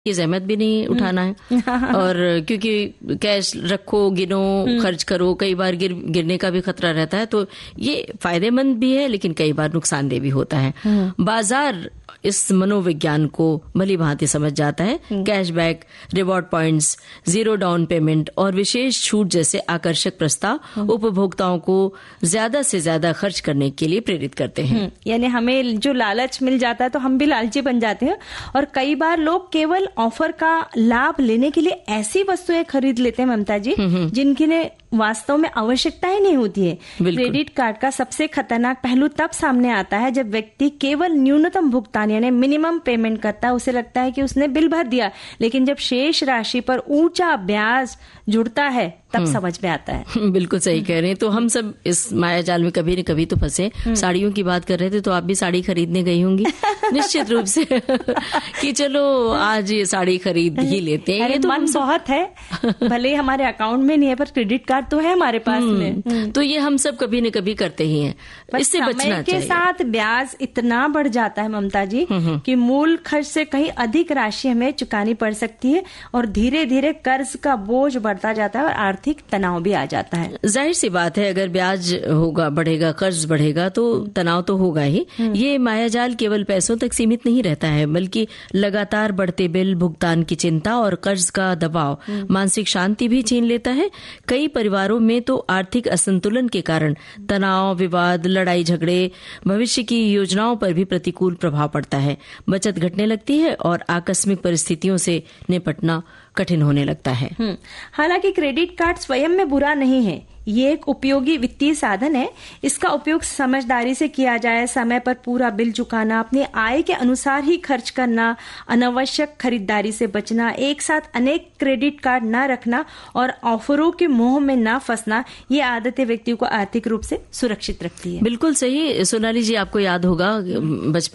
की जहमत भी नहीं उठाना है। और क्योंकि कैश रखो, गिनो, खर्च करो, कई बार गिरने का भी खतरा रहता है, तो ये फायदेमंद भी है लेकिन कई बार नुकसानदेह भी होता है। बाजार इस मनोविज्ञान को भली भांति समझ जाता है। Cashback, reward points, zero down payment और विशेष छूट जैसे आकर्षक प्रस्ताव उपभोक्ताओं को ज्यादा से ज्यादा खर्च करने के लिए प्रेरित करते हैं। यानी हमें जो लालच मिल जाता है तो हम भी लालची बन जाते हैं, और कई बार लोग केवल ऑफर का लाभ लेने के लिए ऐसी वस्तुएं खरीद लेते हैं ममता जी जिनकी ने वास्तव में आवश्यकता ही नहीं होती है। क्रेडिट कार्ड का सबसे खतरनाक पहलू तब सामने आता है जब व्यक्ति केवल न्यूनतम भुगतान यानी मिनिमम पेमेंट करता है। उसे लगता है कि उसने बिल भर दिया, लेकिन जब शेष राशि पर ऊंचा ब्याज जुड़ता है तब समझ में आता है। बिल्कुल सही कह रहे हैं। तो हम सब इस माया जाल में कभी न कभी तो फंसे। साड़ियों की बात कर रहे थे तो आप भी साड़ी खरीदने गई होंगी निश्चित रूप से कि चलो आज ये साड़ी खरीद ही लेते हैं। ये तो मन बहुत है, भले ही हमारे अकाउंट में नहीं है पर क्रेडिट कार्ड तो है हमारे पास में। तो ये हम सब कभी न कभी करते ही हैं, इससे बचना चाहिए। के साथ ब्याज इतना बढ़ जाता है ममता जी कि मूल खर्च से कहीं अधिक राशि हमें चुकानी पड़ सकती है, और धीरे धीरे कर्ज का बोझ बढ़ता जाता है और आर्थिक तनाव भी आ जाता है। जाहिर सी बात है, अगर ब्याज होगा, बढ़ेगा, कर्ज बढ़ेगा तो तनाव तो होगा ही। ये मायाजाल केवल पैसों तक सीमित नहीं रहता है, बल्कि लगातार बढ़ते बिल, भुगतान की चिंता और कर्ज का दबाव मानसिक शांति भी छीन लेता है। कई परिवारों में तो आर्थिक असंतुलन के कारण तनाव, विवाद, लड़ाई झगड़े, भविष्य की योजनाओं पर भी प्रतिकूल प्रभाव पड़ता है। बचत घटने लगती है और आकस्मिक परिस्थितियों से निपटना कठिन होने लगता है। हालांकि क्रेडिट कार्ड स्वयं में बुरा नहीं है, ये एक उपयोगी वित्तीय साधन है। इसका उपयोग समझदारी से किया जाए, समय पर पूरा बिल चुकाना, अपनी आय के अनुसार ही खर्च करना, अनावश्यक खरीदारी से बचना, एक साथ अनेक क्रेडिट कार्ड न रखना और ऑफरों के मोह में न फंसना, ये आदतें व्यक्ति को आर्थिक रूप से सुरक्षित रखती है। बिल्कुल सही। सोनाली जी, आपको याद होगा बचपन